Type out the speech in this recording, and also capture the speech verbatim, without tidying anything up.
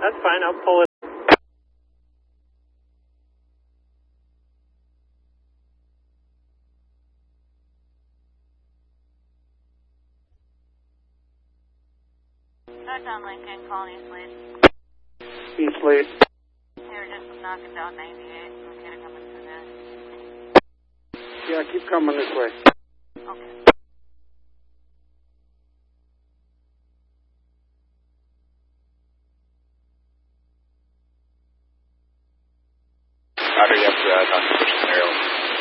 That's fine, I'll pull it. Northbound Lincoln, calling East Lead. East Lead. They were just knocking down ninety-eight. We could have come into this. Yeah, keep coming this way.